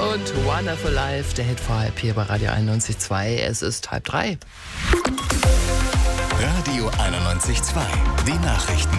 und Wonderful Life, der Hit vor halb hier bei Radio 91.2. Es ist 2:30. Radio 91.2, die Nachrichten.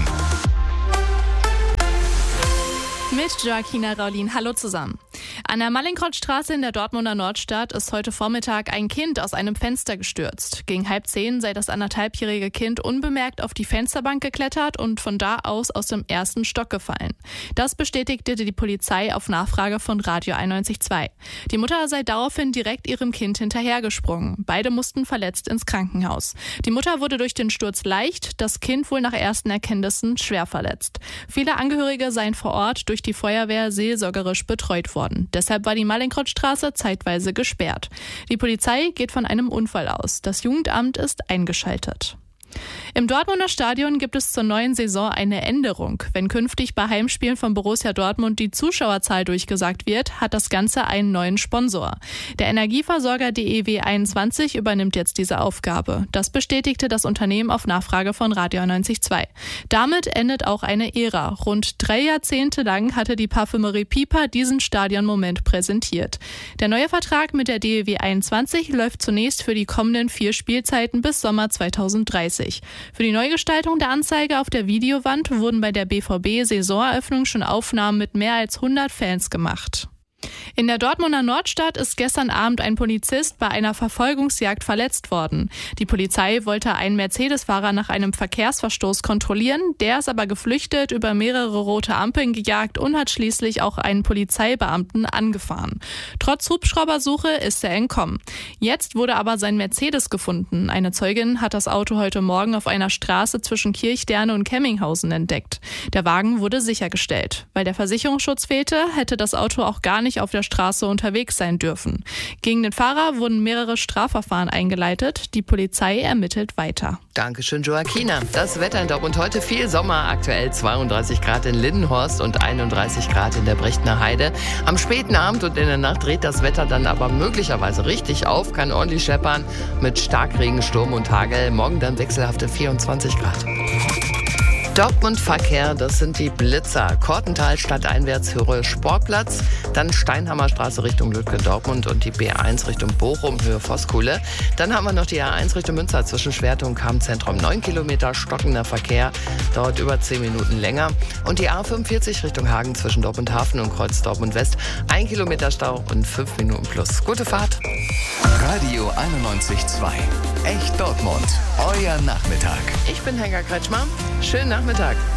Mit Joaquina Raulin. Hallo zusammen. An der Mallinckrodtstraße in der Dortmunder Nordstadt ist heute Vormittag ein Kind aus einem Fenster gestürzt. Gegen 9:30 sei das 1,5-jährige Kind unbemerkt auf die Fensterbank geklettert und von da aus dem ersten Stock gefallen. Das bestätigte die Polizei auf Nachfrage von Radio 91.2. Die Mutter sei daraufhin direkt ihrem Kind hinterhergesprungen. Beide mussten verletzt ins Krankenhaus. Die Mutter wurde durch den Sturz leicht, das Kind wohl nach ersten Erkenntnissen schwer verletzt. Viele Angehörige seien vor Ort durch die Feuerwehr seelsorgerisch betreut worden. Deshalb war die Mallinckrodtstraße zeitweise gesperrt. Die Polizei geht von einem Unfall aus. Das Jugendamt ist eingeschaltet. Im Dortmunder Stadion gibt es zur neuen Saison eine Änderung. Wenn künftig bei Heimspielen von Borussia Dortmund die Zuschauerzahl durchgesagt wird, hat das Ganze einen neuen Sponsor. Der Energieversorger DEW21 übernimmt jetzt diese Aufgabe. Das bestätigte das Unternehmen auf Nachfrage von Radio 91.2. Damit endet auch eine Ära. Rund 3 Jahrzehnte lang hatte die Parfümerie Piper diesen Stadionmoment präsentiert. Der neue Vertrag mit der DEW21 läuft zunächst für die kommenden 4 Spielzeiten bis Sommer 2030. Für die Neugestaltung der Anzeige auf der Videowand wurden bei der BVB-Saisoneröffnung schon Aufnahmen mit mehr als 100 Fans gemacht. In der Dortmunder Nordstadt ist gestern Abend ein Polizist bei einer Verfolgungsjagd verletzt worden. Die Polizei wollte einen Mercedes-Fahrer nach einem Verkehrsverstoß kontrollieren, der ist aber geflüchtet, über mehrere rote Ampeln gejagt und hat schließlich auch einen Polizeibeamten angefahren. Trotz Hubschraubersuche ist er entkommen. Jetzt wurde aber sein Mercedes gefunden. Eine Zeugin hat das Auto heute Morgen auf einer Straße zwischen Kirchderne und Kemminghausen entdeckt. Der Wagen wurde sichergestellt. Weil der Versicherungsschutz fehlte, hätte das Auto auch gar nicht auf der Straße unterwegs sein dürfen. Gegen den Fahrer wurden mehrere Strafverfahren eingeleitet. Die Polizei ermittelt weiter. Dankeschön, Joaquina. Das Wetter in Dortmund heute viel Sommer. Aktuell 32 Grad in Lindenhorst und 31 Grad in der Brechtner Heide. Am späten Abend und in der Nacht dreht das Wetter dann aber möglicherweise richtig auf, kann ordentlich scheppern mit Starkregen, Sturm und Hagel. Morgen dann wechselhafte 24 Grad. Dortmund-Verkehr, das sind die Blitzer. Kortental stadteinwärts Höhe Sportplatz, dann Steinhammer Straße Richtung Lütke-Dortmund und die B1 Richtung Bochum Höhe Voskuhle. Dann haben wir noch die A1 Richtung Münster zwischen Schwerte und Kammzentrum. 9 Kilometer stockender Verkehr, dauert über 10 Minuten länger. Und die A45 Richtung Hagen zwischen Dortmund Hafen und Kreuz Dortmund West. 1 Kilometer Stau und 5 Minuten plus. Gute Fahrt. Radio 91.2, echt Dortmund, euer Nachmittag. Ich bin Helga Kretschmer. Schönen Nachmittag.